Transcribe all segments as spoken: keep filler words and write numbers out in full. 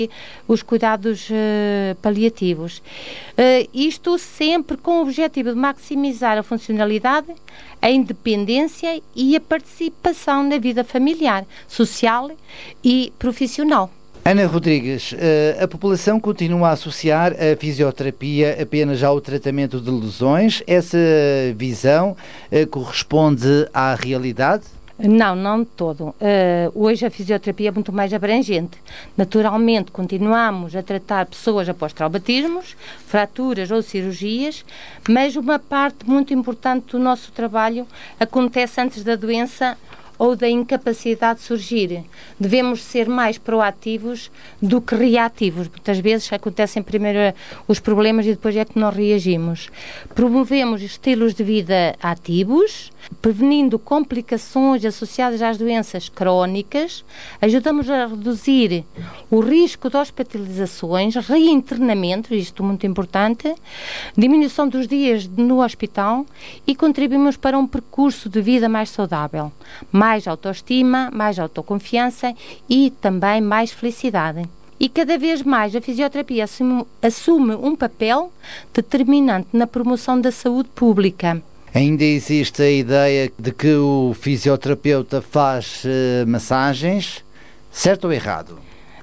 os cuidados uh, paliativos. Uh, isto sempre com o objetivo de maximizar a funcionalidade, a independência e a participação na vida familiar, social e profissional. Ana Rodrigues, a população continua a associar a fisioterapia apenas ao tratamento de lesões. Essa visão corresponde à realidade? Não, não de todo. Uh, hoje a fisioterapia é muito mais abrangente. Naturalmente, continuamos a tratar pessoas após traumatismos, fraturas ou cirurgias, mas uma parte muito importante do nosso trabalho acontece antes da doença ou da incapacidade de surgir. Devemos ser mais proativos do que reativos. Muitas vezes acontecem primeiro os problemas e depois é que nós reagimos. Promovemos estilos de vida ativos, prevenindo complicações associadas às doenças crónicas, ajudamos a reduzir o risco de hospitalizações, reinternamentos, isto muito importante, diminuição dos dias no hospital e contribuímos para um percurso de vida mais saudável, mais autoestima, mais autoconfiança e também mais felicidade. E cada vez mais a fisioterapia assume, assume um papel determinante na promoção da saúde pública. Ainda existe a ideia de que o fisioterapeuta faz uh, massagens, certo ou errado?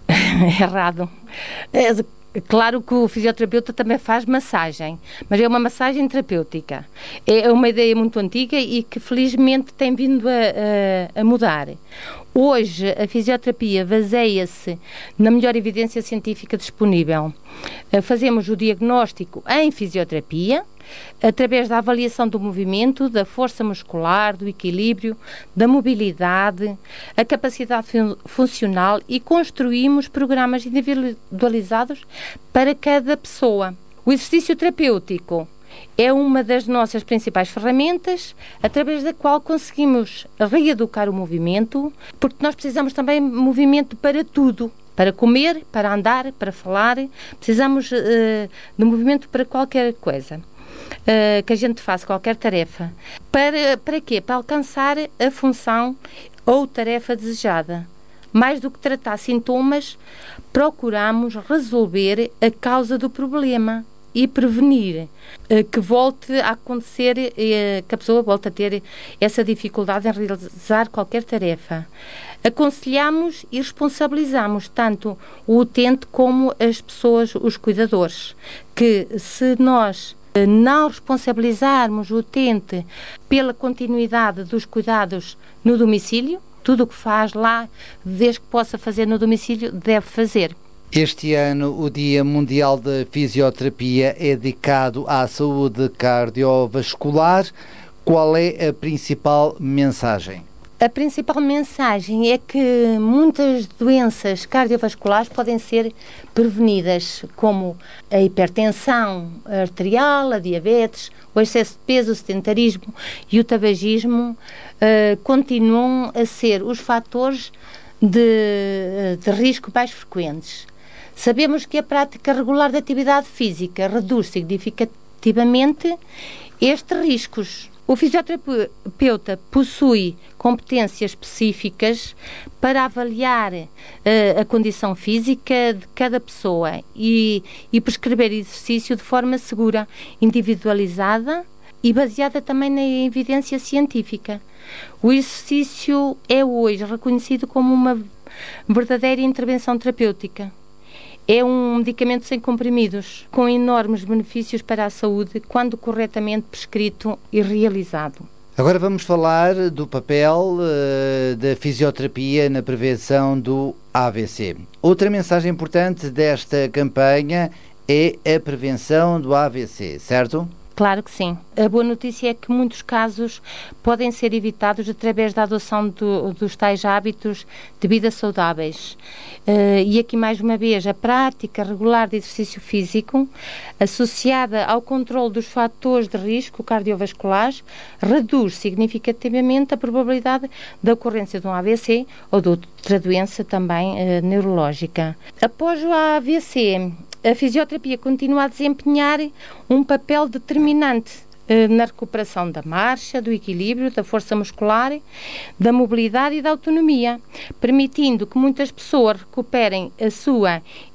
Errado. É, claro que o fisioterapeuta também faz massagem, mas é uma massagem terapêutica. É uma ideia muito antiga e que felizmente tem vindo a, a, a mudar. Hoje a fisioterapia baseia-se na melhor evidência científica disponível. Fazemos o diagnóstico em fisioterapia, através da avaliação do movimento, da força muscular, do equilíbrio, da mobilidade, a capacidade fun- funcional e construímos programas individualizados para cada pessoa. O exercício terapêutico é uma das nossas principais ferramentas, através da qual conseguimos reeducar o movimento, porque nós precisamos também de movimento para tudo. Para comer, para andar, para falar, precisamos uh, de movimento para qualquer coisa. Uh, que a gente faça, qualquer tarefa. Para, para quê? Para alcançar a função ou tarefa desejada. Mais do que tratar sintomas, procuramos resolver a causa do problema e prevenir uh, que volte a acontecer, uh, que a pessoa volte a ter essa dificuldade em realizar qualquer tarefa. Aconselhamos e responsabilizamos tanto o utente como as pessoas, os cuidadores, que se nós não responsabilizarmos o utente pela continuidade dos cuidados no domicílio, tudo o que faz lá, desde que possa fazer no domicílio, deve fazer. Este ano o Dia Mundial da Fisioterapia é dedicado à saúde cardiovascular. Qual é a principal mensagem? A principal mensagem é que muitas doenças cardiovasculares podem ser prevenidas, como a hipertensão arterial, a diabetes, o excesso de peso, o sedentarismo e o tabagismo uh, continuam a ser os fatores de, de risco mais frequentes. Sabemos que a prática regular de atividade física reduz significativamente estes riscos. O fisioterapeuta possui competências específicas para avaliar uh, a condição física de cada pessoa e, e prescrever exercício de forma segura, individualizada e baseada também na evidência científica. O exercício é hoje reconhecido como uma verdadeira intervenção terapêutica. É um medicamento sem comprimidos, com enormes benefícios para a saúde, quando corretamente prescrito e realizado. Agora vamos falar do papel uh, da fisioterapia na prevenção do A V C. Outra mensagem importante desta campanha é a prevenção do A V C, certo? Claro que sim. A boa notícia é que muitos casos podem ser evitados através da adoção do, dos tais hábitos de vida saudáveis. Uh, e aqui mais uma vez, a prática regular de exercício físico, associada ao controle dos fatores de risco cardiovasculares, reduz significativamente a probabilidade da ocorrência de um A V C ou de outra doença também uh, neurológica. Após o A V C, a fisioterapia continua a desempenhar um papel determinante eh, na recuperação da marcha, do equilíbrio, da força muscular, da mobilidade e da autonomia, permitindo que muitas pessoas recuperem a sua